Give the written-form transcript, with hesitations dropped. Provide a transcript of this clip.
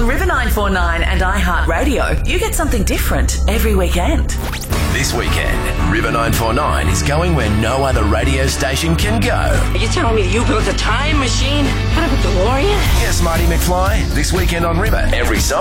On River 949 and iHeartRadio, you get something different every weekend. This weekend, River 949 is going where no other radio station can go. Are you telling me you built a time machine out of a DeLorean? Yes, Marty McFly. This weekend on River, every song